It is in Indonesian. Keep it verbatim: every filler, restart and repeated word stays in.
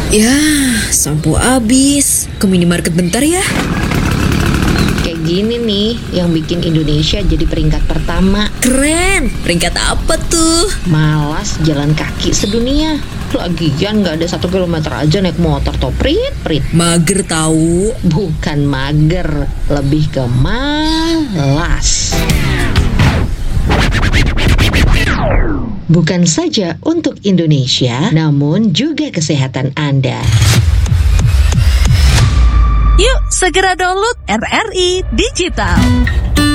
Ya, sampo habis. Ke minimarket bentar ya. Kayak gini nih yang bikin Indonesia jadi peringkat pertama. Keren. Peringkat apa tuh? Malas jalan kaki sedunia. Lagian gak ada satu kilometer aja naik motor toh, prit prit. Mager tahu. Bukan mager, lebih ke malas. Bukan saja untuk Indonesia, namun juga kesehatan Anda. Yuk segera download R R I Digital.